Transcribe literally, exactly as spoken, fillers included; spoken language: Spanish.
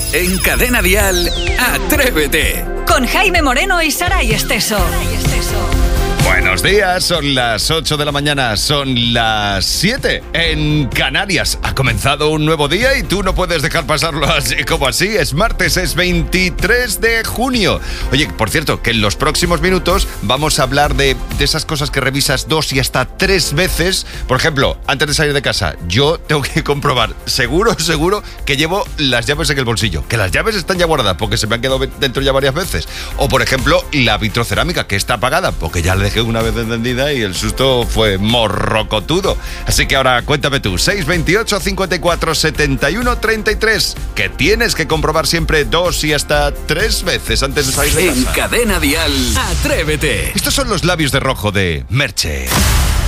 En Cadena Dial, Atrévete. Con Jaime Moreno y Saray Esteso. Buenos días, son las ocho de la mañana, son las siete en Canarias. Ha comenzado un nuevo día y tú no puedes dejar pasarlo así como así. Es martes, es veintitrés de junio. Oye, por cierto, que en los próximos minutos vamos a hablar de, de esas cosas que revisas dos y hasta tres veces. Por ejemplo, antes de salir de casa, yo tengo que comprobar, seguro, seguro, que llevo las llaves en el bolsillo. Que las llaves están ya guardadas porque se me han quedado dentro ya varias veces. O, por ejemplo, la vitrocerámica, que está apagada porque ya le dejé una vez encendida y el susto fue morrocotudo. Así que ahora cuéntame tú, seis veintiocho, cincuenta y cuatro, setenta y uno, treinta y tres, que tienes que comprobar siempre dos y hasta tres veces antes de salir de casa. En Cadena Dial, Atrévete. Estos son los labios de rojo de Merche.